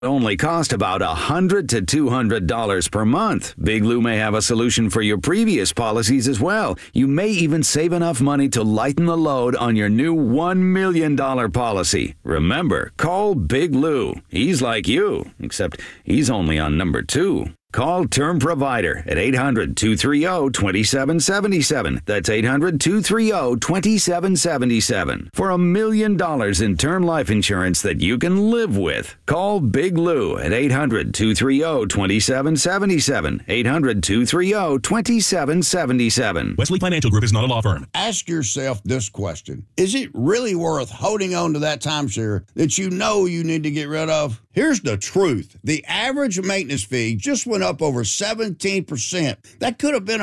only cost about $100 to $200 per month. Big Lou may have a solution for your previous policies as well. You may even save enough money to lighten the load on your new $1 million policy. Remember, call Big Lou. He's like you, except he's only on number 2. Call Term Provider at 800-230-2777. That's 800-230-2777 for $1 million in term life insurance that you can live with. Call Big Lou at 800-230-2777. 800-230-2777. Wesley Financial Group is not a law firm. Ask yourself this question. Is it really worth holding on to that timeshare that you know you need to get rid of? Here's the truth. The average maintenance fee just went up over 17%. That could have been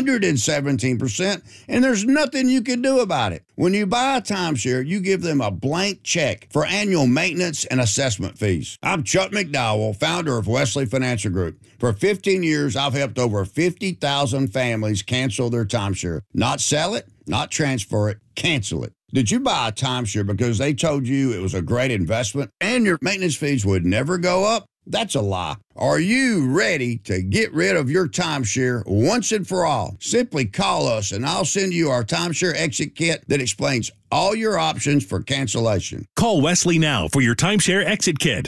117%, and there's nothing you can do about it. When you buy a timeshare, you give them a blank check for annual maintenance and assessment fees. I'm Chuck McDowell, founder of Wesley Financial Group. For 15 years, I've helped over 50,000 families cancel their timeshare. Not sell it, not transfer it, cancel it. Did you buy a timeshare because they told you it was a great investment and your maintenance fees would never go up? That's a lie. Are you ready to get rid of your timeshare once and for all? Simply call us and I'll send you our timeshare exit kit that explains all your options for cancellation. Call Wesley now for your timeshare exit kit.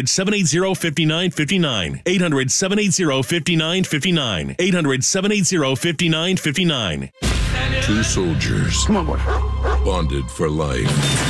800-780-5959. 800-780-5959. 800-780-5959. Two soldiers. Come on, boy. Bonded for life.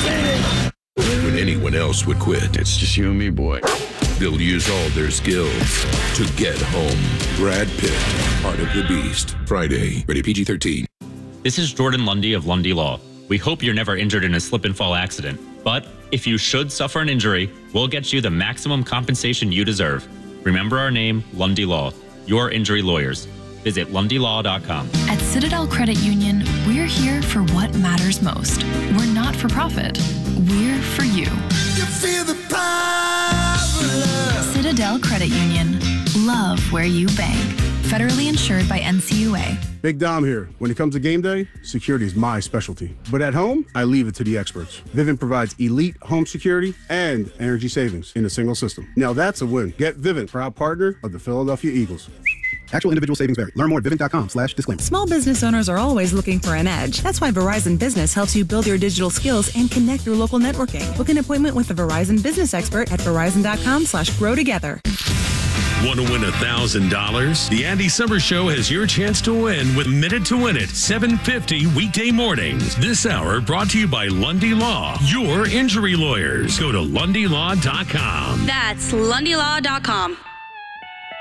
When anyone else would quit, It's just you and me, boy. they'll use all their skills to get home. Brad Pitt, Heart of the Beast. Friday, rated PG-13. This is Jordan Lundy of Lundy Law. We hope you're never injured in a slip and fall accident, but if you should suffer an injury, we'll get you the maximum compensation you deserve. Remember our name, Lundy Law, your injury lawyers. Visit LundyLaw.com. At Citadel Credit Union, we're here for what matters most. We're not for profit. We're for you. You feel the power of love. Citadel Credit Union. Love where you bank. Federally insured by NCUA. Big Dom here. When it comes to game day, security is my specialty. But at home, I leave it to the experts. Vivint provides elite home security and energy savings in a single system. Now that's a win. Get Vivint, proud partner of the Philadelphia Eagles. Actual individual savings vary. Learn more at Vivint.com/disclaimer. Small business owners are always looking for an edge. That's why Verizon Business helps you build your digital skills and connect through local networking. Book an appointment with a Verizon business expert at Verizon.com/grow-together. Want to win $1,000? The Andy Summers Show has your chance to win with Minute to Win It, 7:50 weekday mornings. This hour brought to you by Lundy Law, your injury lawyers. Go to LundyLaw.com. That's LundyLaw.com.